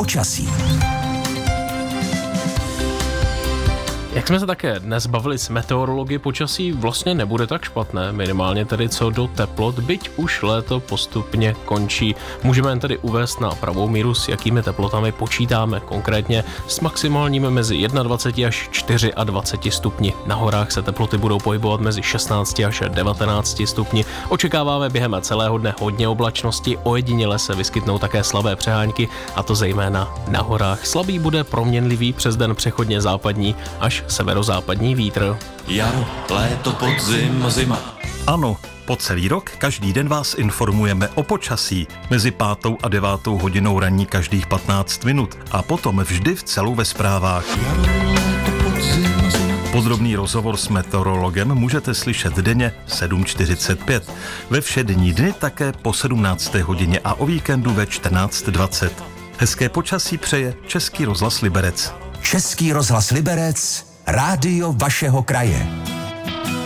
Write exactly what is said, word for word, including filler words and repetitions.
počasí. Jak jsme se také dnes bavili s meteorology, počasí vlastně nebude tak špatné, minimálně tedy co do teplot, byť už léto postupně končí. Můžeme jen tedy uvést na pravou míru, s jakými teplotami počítáme, konkrétně s maximálními mezi dvacet jedna až dvacet čtyři stupni. Na horách se teploty budou pohybovat mezi šestnáct až devatenáct stupni. Očekáváme během celého dne hodně oblačnosti, ojediněle se vyskytnou také slabé přehánky, a to zejména na horách. Slabý bude proměnlivý, přes den přechodně západní až severozápadní vítr. Jaro, léto, podzim, zima. Ano, po celý rok každý den vás informujeme o počasí mezi pátou a devátou hodinou ranní každých patnáct minut a potom vždy v celou ve zprávách. Jaro, léto, podzim, zima. Podrobný rozhovor s meteorologem můžete slyšet denně sedm čtyřicet pět. Ve všední dny také po sedmnácté hodině a o víkendu ve čtrnáct dvacet. Hezké počasí přeje Český rozhlas Liberec. Český rozhlas Liberec, rádio vašeho kraje.